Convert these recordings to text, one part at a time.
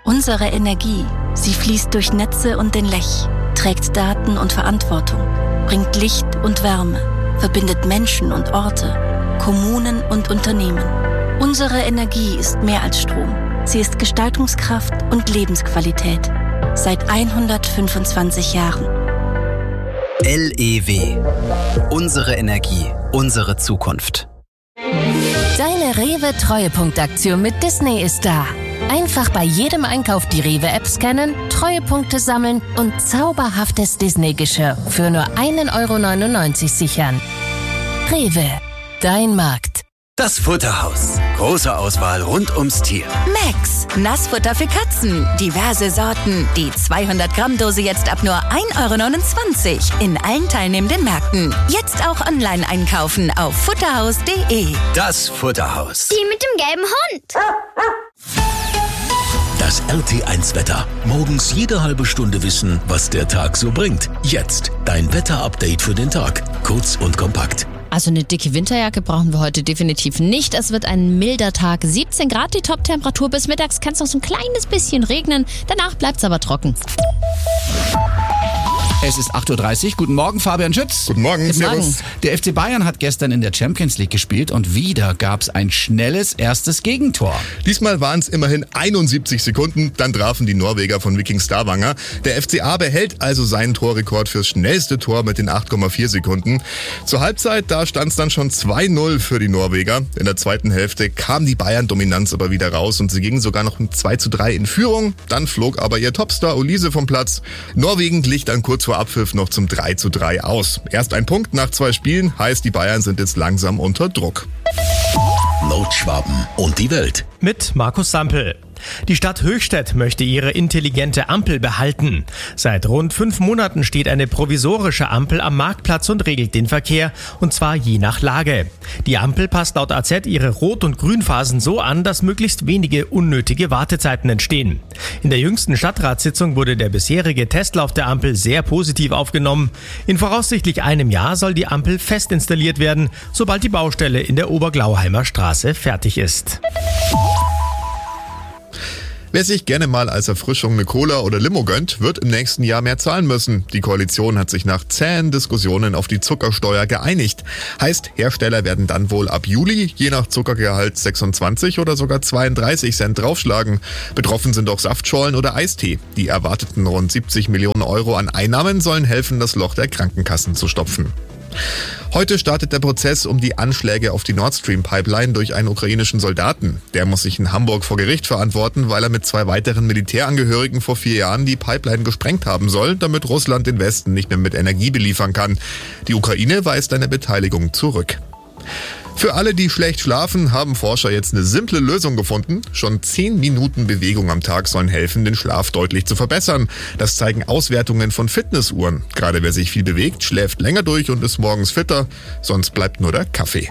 Unsere Energie, sie fließt durch Netze und den Lech, trägt Daten und Verantwortung, bringt Licht und Wärme, verbindet Menschen und Orte, Kommunen und Unternehmen. Unsere Energie ist mehr als Strom. Sie ist Gestaltungskraft und Lebensqualität. Seit 125 Jahren. LEW. Unsere Energie, unsere Zukunft. Deine Rewe-Treuepunktaktion mit Disney ist da. Einfach bei jedem Einkauf die Rewe-App scannen, Treuepunkte sammeln und zauberhaftes Disney-Geschirr für nur 1,99 € sichern. Rewe, dein Markt. Das Futterhaus. Große Auswahl rund ums Tier. Max, Nassfutter für Katzen. Diverse Sorten. Die 200-Gramm-Dose jetzt ab nur 1,29 € in allen teilnehmenden Märkten. Jetzt auch online einkaufen auf futterhaus.de. Das Futterhaus. Die mit dem gelben Hund. Das RT1-Wetter. Morgens jede halbe Stunde wissen, was der Tag so bringt. Jetzt dein Wetter-Update für den Tag. Kurz und kompakt. Also eine dicke Winterjacke brauchen wir heute definitiv nicht. Es wird ein milder Tag. 17 Grad die Top-Temperatur. Bis mittags kann es noch so ein kleines bisschen regnen. Danach bleibt es aber trocken. Es ist 8:30 Uhr. Guten Morgen, Fabian Schütz. Guten Morgen. Guten Morgen. Der FC Bayern hat gestern in der Champions League gespielt und wieder gab es ein schnelles erstes Gegentor. Diesmal waren es immerhin 71 Sekunden, dann trafen die Norweger von Viking Stavanger. Der FCA behält also seinen Torrekord fürs schnellste Tor mit den 8,4 Sekunden. Zur Halbzeit, da stand es dann schon 2-0 für die Norweger. In der zweiten Hälfte kam die Bayern-Dominanz aber wieder raus und sie gingen sogar noch mit 2:3 in Führung. Dann flog aber ihr Topstar Olise vom Platz. Norwegen glich dann kurz vor Abpfiff noch zum 3:3 aus. Erst ein Punkt nach 2 Spielen, heißt die Bayern sind jetzt langsam unter Druck. Nordschwaben und die Welt. Mit Markus Sampel. Die Stadt Höchstädt möchte ihre intelligente Ampel behalten. Seit rund 5 Monaten steht eine provisorische Ampel am Marktplatz und regelt den Verkehr, und zwar je nach Lage. Die Ampel passt laut AZ ihre Rot- und Grünphasen so an, dass möglichst wenige unnötige Wartezeiten entstehen. In der jüngsten Stadtratssitzung wurde der bisherige Testlauf der Ampel sehr positiv aufgenommen. In voraussichtlich einem Jahr soll die Ampel fest installiert werden, sobald die Baustelle in der Oberglauheimer Straße fertig ist. Wer sich gerne mal als Erfrischung eine Cola oder Limo gönnt, wird im nächsten Jahr mehr zahlen müssen. Die Koalition hat sich nach zähen Diskussionen auf die Zuckersteuer geeinigt. Heißt, Hersteller werden dann wohl ab Juli je nach Zuckergehalt 26 oder sogar 32 Cent draufschlagen. Betroffen sind auch Saftschorlen oder Eistee. Die erwarteten rund 70 Millionen Euro an Einnahmen sollen helfen, das Loch der Krankenkassen zu stopfen. Heute startet der Prozess um die Anschläge auf die Nord Stream Pipeline durch einen ukrainischen Soldaten. Der muss sich in Hamburg vor Gericht verantworten, weil er mit 2 weiteren Militärangehörigen vor 4 Jahren die Pipeline gesprengt haben soll, damit Russland den Westen nicht mehr mit Energie beliefern kann. Die Ukraine weist eine Beteiligung zurück. Für alle, die schlecht schlafen, haben Forscher jetzt eine simple Lösung gefunden. Schon 10 Minuten Bewegung am Tag sollen helfen, den Schlaf deutlich zu verbessern. Das zeigen Auswertungen von Fitnessuhren. Gerade wer sich viel bewegt, schläft länger durch und ist morgens fitter. Sonst bleibt nur der Kaffee.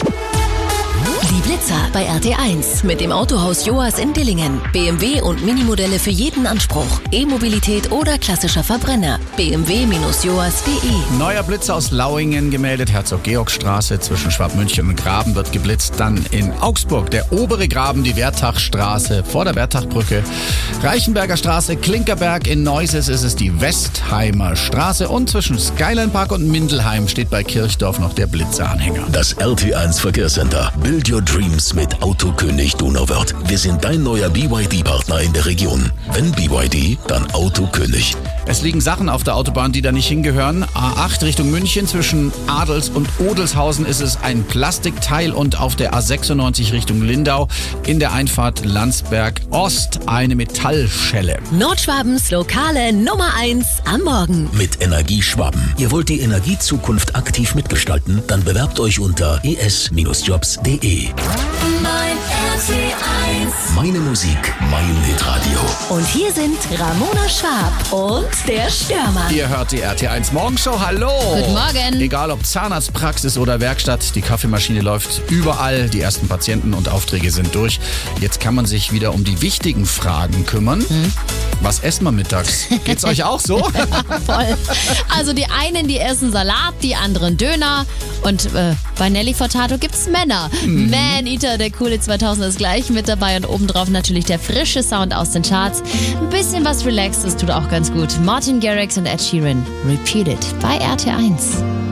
Die Blitzer bei RT1 mit dem Autohaus Joas in Dillingen. BMW und Minimodelle für jeden Anspruch. E-Mobilität oder klassischer Verbrenner. bmw-joas.de. Neuer Blitzer aus Lauingen gemeldet. Herzog-Georg-Straße zwischen Schwabmünchen und Graben wird geblitzt. Dann in Augsburg der obere Graben, die Wertachstraße vor der Wertachbrücke. Reichenberger Straße, Klinkerberg. In Neuses ist es die Westheimer Straße. Und zwischen Skyline Park und Mindelheim steht bei Kirchdorf noch der Blitzeranhänger. Das RT1 Verkehrscenter. Build your dreams mit Autokönig Donauwörth. Wir sind dein neuer BYD-Partner in der Region. Wenn BYD, dann Autokönig. Es liegen Sachen auf der Autobahn, die da nicht hingehören. A8 Richtung München, zwischen Adels und Odelshausen ist es ein Plastikteil und auf der A96 Richtung Lindau in der Einfahrt Landsberg Ost eine Metallschelle. Nordschwabens lokale Nummer 1 am Morgen. Mit Energieschwaben. Ihr wollt die Energiezukunft aktiv mitgestalten? Dann bewerbt euch unter es-jobs.de. Mein RT1. Meine Musik, mein Hitradio. Und hier sind Ramona Schwab und der Störmann. Ihr hört die RT1 Morgenshow. Hallo. Guten Morgen. Egal ob Zahnarztpraxis oder Werkstatt, die Kaffeemaschine läuft überall. Die ersten Patienten und Aufträge sind durch. Jetzt kann man sich wieder um die wichtigen Fragen kümmern. Was essen wir mittags? Geht's euch auch so? Voll. Also die einen, die essen Salat, die anderen Döner. Und bei Nelly Furtado gibt's Männer. Man-Eater, der coole 2000 ist gleich mit dabei. Und obendrauf natürlich der frische Sound aus den Charts. Ein bisschen was Relaxes tut auch ganz gut. Martin Garrix und Ed Sheeran. Repeat It bei RT1.